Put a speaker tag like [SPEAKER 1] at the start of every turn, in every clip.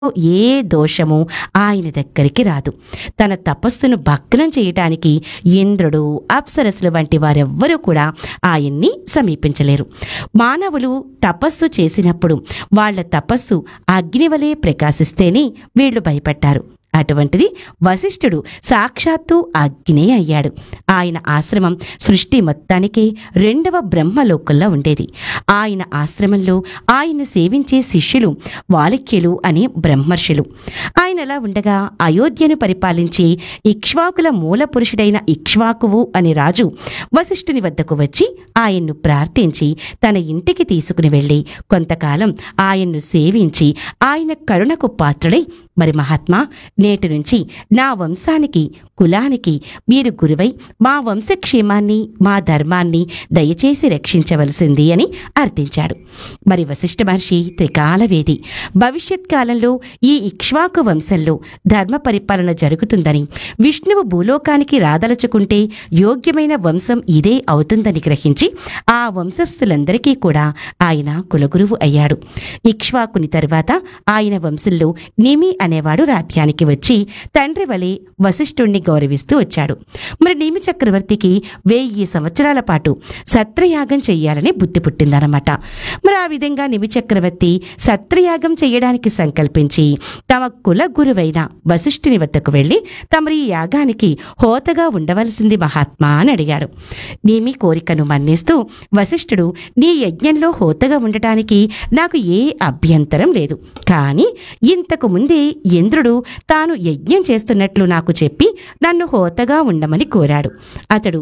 [SPEAKER 1] ఏ దోషము ఆయన దగ్గరికి రాదు. తన తపస్సును భగ్నం చేయటానికి ఇంద్రుడు, అప్సరసులు వంటి వారెవ్వరూ కూడా ఆయన్ని సమీపించలేరు. మానవులు తపస్సు చేసినప్పుడు వాళ్ళ తపస్సు అగ్నివలే ప్రకాశిస్తేనే వీళ్ళు భయపడ్డారు. అటువంటిది వశిష్ఠుడు సాక్షాత్తు అగ్నే అయ్యాడు. ఆయన ఆశ్రమం సృష్టి మొత్తానికి రెండవ బ్రహ్మలోకంలో ఉండేది. ఆయన ఆశ్రమంలో ఆయన సేవించే శిష్యులు వాలిక్యులు అని బ్రహ్మర్షులు. ఆయన అలా ఉండగా అయోధ్యను పరిపాలించి ఇక్ష్వాకుల మూల పురుషుడైన ఇక్ష్వాకువు అనే రాజు వశిష్ఠుని వద్దకు వచ్చి ఆయన్ను ప్రార్థించి తన ఇంటికి తీసుకుని వెళ్ళి కొంతకాలం ఆయన్ను సేవించి ఆయన కరుణకు పాత్రుడై, మరి మహాత్మా, నేటి నుంచి నా వంశానికి, కులానికి మీరు గురువై మా వంశక్షేమాన్ని, మా ధర్మాన్ని దయచేసి రక్షించవలసింది అని అర్థించాడు. మరి వశిష్ఠ మహర్షి త్రికాలవేది. భవిష్యత్ కాలంలో ఈ ఇక్ష్వాకు వంశంలో ధర్మ పరిపాలన జరుగుతుందని, విష్ణువు భూలోకానికి రాదలుచుకుంటే యోగ్యమైన వంశం ఇదే అవుతుందని గ్రహించి ఆ వంశస్థులందరికీ కూడా ఆయన కులగురువు అయ్యాడు. ఇక్ష్వాకుని తరువాత ఆయన వంశంలో నిమి అనేవాడు రాజ్యానికి వచ్చి తండ్రి వలె వశిష్ఠుణ్ణి గౌరవిస్తూ వచ్చాడు. మరి నిమి చక్రవర్తికి 1000 సంవత్సరాల పాటు సత్రయాగం చెయ్యాలని బుద్ధి పుట్టిందన్నమాట. మరి ఆ విధంగా నిమి చక్రవర్తి సత్రయాగం చెయ్యడానికి సంకల్పించి తమ కుల గురువైన వశిష్ఠుని వద్దకు వెళ్ళి తమరి ఈ యాగానికి హోతగా ఉండవలసింది మహాత్మా అని అడిగాడు. నిమి కోరికను మన్నిస్తూ వశిష్ఠుడు, నీ యజ్ఞంలో హోతగా ఉండటానికి నాకు ఏ అభ్యంతరం లేదు. కానీ ఇంతకు ముందే ఇంద్రుడు తాను యజ్ఞం చేస్తున్నట్లు నాకు చెప్పి నన్ను హోతగా ఉండమని కోరాడు. అతడు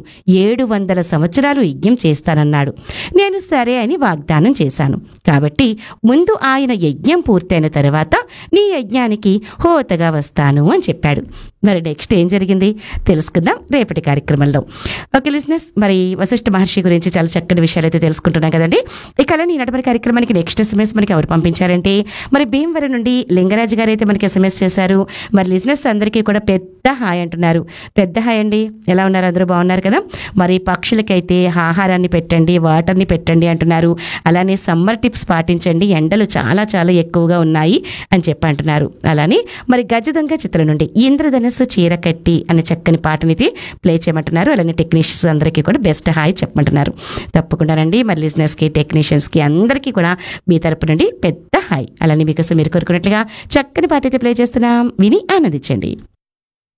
[SPEAKER 1] 700 సంవత్సరాలు యజ్ఞం చేస్తానన్నాడు. నేను సరే అని వాగ్దానం చేశాను. కాబట్టి ముందు ఆయన యజ్ఞం పూర్తయిన తర్వాత నీ యజ్ఞానికి హోతగా వస్తాను అని చెప్పాడు. మరి నెక్స్ట్ ఏం జరిగింది తెలుసుకుందాం రేపటి కార్యక్రమంలో. ఓకే లిజనర్స్, మరి వశిష్ఠ మహర్షి గురించి చాలా చక్కని విషయాలు అయితే తెలుసుకుంటున్నాం కదండి. ఇక ఈ నడపడి కార్యక్రమానికి నెక్స్ట్ SMS మనకి ఎవరు పంపించారంటే, మరి భీమవరం నుండి లింగరాజు గారు అయితే మనకి SMS చేశారు. మరి లిజనర్స్ అందరికీ కూడా పెద్ద హాయ్ అంటున్నారు. పెద్ద హాయ్ అండి, ఎలా ఉన్నారు? అందరూ బాగున్నారు కదా? మరి పక్షులకైతే ఆహారాన్ని పెట్టండి, వాటర్ని పెట్టండి అంటున్నారు. అలానే సమ్మర్ టిప్స్ పాటించండి, ఎండలు చాలా చాలా ఎక్కువగా ఉన్నాయి అని చెప్పి అంటున్నారు. అలానే మరి గజదొంగ చిత్రం నుండి ఇంద్రధనస్సు చీర కట్టి అనే చక్కని పాటనైతే ప్లే చేయమంటున్నారు. అలానే టెక్నీషియన్స్ అందరికీ కూడా బెస్ట్ హాయ్ చెప్పమంటున్నారు. తప్పకుండానండి మరి లిజనర్స్కి, టెక్నీషియన్స్కి అందరికీ కూడా మీ తరపు నుండి పెద్ద హాయ్. అలానే మీకోసం మీరు కోరుకున్నట్లుగా చక్కని పాట అయితే ప్లే చేస్తున్నాం, విని ఆనందించండి.